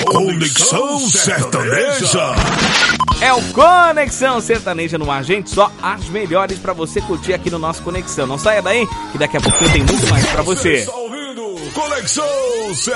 Conexão Sertaneja. É o Conexão Sertaneja no ar, gente. Só as melhores pra você curtir aqui no nosso Conexão. Não saia daí, que daqui a pouquinho tem muito mais pra você. Conexão